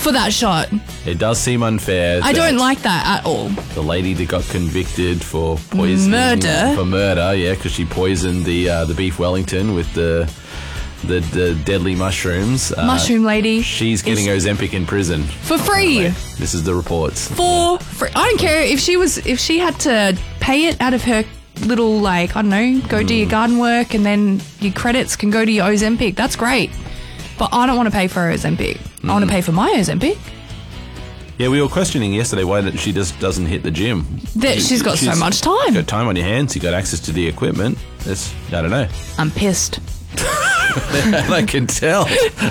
for that shot. It does seem unfair. I don't like that at all. The lady that got convicted for poisoning... Murder? For murder, yeah, because she poisoned the beef Wellington with the deadly mushrooms. Mushroom lady. She's getting Ozempic in prison. For free. This is the reports. For free. I don't care if she had to pay it out of her little, like, I don't know, go do your garden work and then your credits can go to your Ozempic. That's great. But I don't want to pay for her Ozempic. I want to pay for my Ozempic. Yeah, we were questioning yesterday why she just doesn't hit the gym. She's got so much time. You've got time on your hands. You've got access to the equipment. I don't know. I'm pissed. I can tell.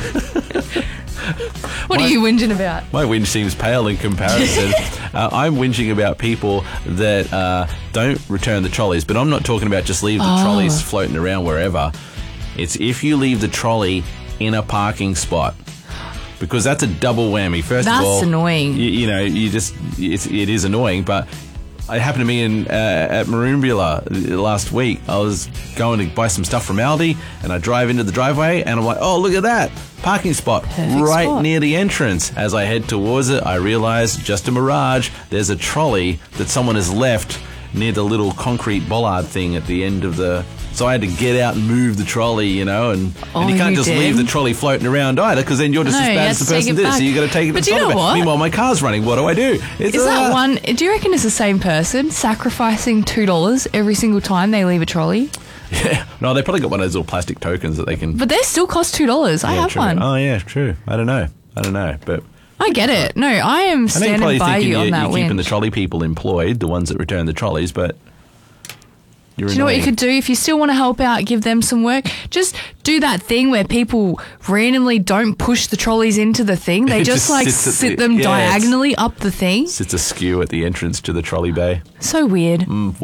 What are you whinging about? My whinge seems pale in comparison. I'm whinging about people that don't return the trolleys, but I'm not talking about just leave the trolleys floating around wherever. It's if you leave the trolley in a parking spot. Because that's a double whammy. First of all, that's annoying. It is annoying, but it happened to me at Maroonbula last week. I was going to buy some stuff from Aldi, and I drive into the driveway, and I'm like, oh, look at that. Parking spot near the entrance. As I head towards it, I realize, just a mirage, there's a trolley that someone has left near the little concrete bollard thing at the end of the... So I had to get out and move the trolley, and you can't just leave the trolley floating around either, because then you're just as bad as the person did. So you got to take it. But you know what? Meanwhile, my car's running. What do I do? Is that one? Do you reckon it's the same person sacrificing $2 every single time they leave a trolley? Yeah. No, they probably got one of those little plastic tokens that they can. But they still cost $2. I have one. Oh yeah, true. I don't know, but. I get it. No, I am standing by you on that. You're keeping the trolley people employed, the ones that return the trolleys, but. Do you know what you could do if you still want to help out, give them some work? Just do that thing where people randomly don't push the trolleys into the thing. They just like sit them diagonally up the thing. Sits askew at the entrance to the trolley bay. So weird.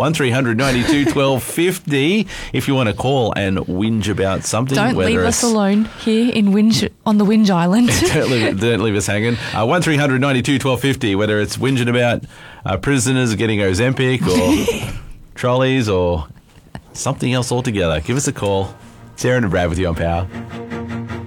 1392-1250 if you want to call and whinge about something. Don't leave us alone here in on the Whinge Island. don't leave us hanging. 1392-1250, whether it's whinging about prisoners getting Ozempic or... trolleys or something else altogether. Give us a call. Sarah and Brad with you on Power.